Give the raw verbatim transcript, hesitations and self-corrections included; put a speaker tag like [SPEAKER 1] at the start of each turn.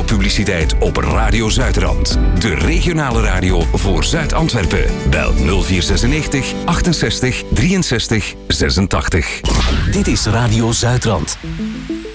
[SPEAKER 1] publiciteit op Radio Zuidrand. De regionale radio voor Zuid-Antwerpen. Bel nul vier zesennegentig achtenzestig drieënzestig zesentachtig.
[SPEAKER 2] Dit is Radio Zuidrand.